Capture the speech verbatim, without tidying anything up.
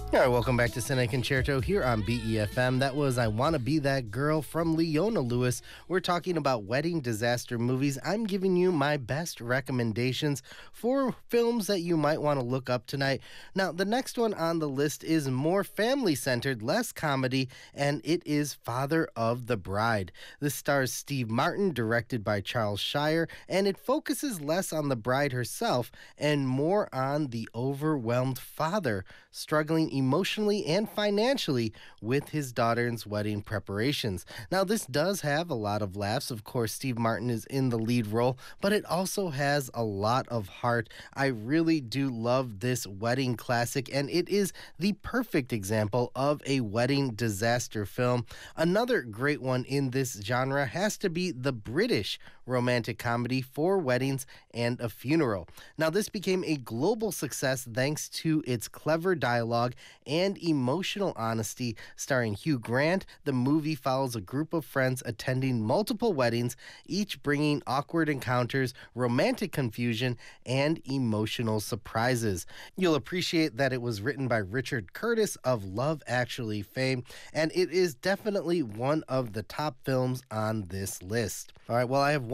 All right, welcome back to Cine Concerto here on B E F M. That was I Wanna Be That Girl from Leona Lewis. We're talking about wedding disaster movies. I'm giving you my best recommendations for films that you might want to look up tonight. Now, the next one on the list is more family-centered, less comedy, and it is Father of the Bride. This stars Steve Martin, directed by Charles Shire, and it focuses less on the bride herself and more on the overwhelmed father struggling emotionally and financially with his daughter's wedding preparations. Now, this does have a lot of laughs. Of course, Steve Martin is in the lead role, but it also has a lot of heart. I really do love this wedding classic, and it is the perfect example of a wedding disaster film. Another great one in this genre has to be the British romantic comedy For Weddings and a Funeral. Now, this became a global success thanks to its clever dialogue and emotional honesty. Starring Hugh Grant, the movie follows a group of friends attending multiple weddings, each bringing awkward encounters, romantic confusion, and emotional surprises. You'll appreciate that it was written by Richard Curtis of Love Actually fame, and it is definitely one of the top films on this list. All right, well, I have